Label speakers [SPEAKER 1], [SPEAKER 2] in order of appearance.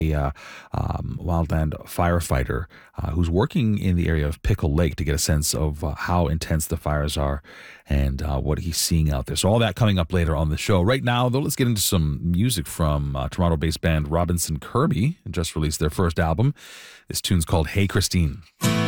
[SPEAKER 1] wildland firefighter who's working in the area of Pickle Lake to get a sense of how intense the fires are and what he's seeing out there. So all that coming up later on the show. Right now, though, let's get into some music from Toronto-based band Robinson Kirby, who just released their first album. This tune's called Hey Christine.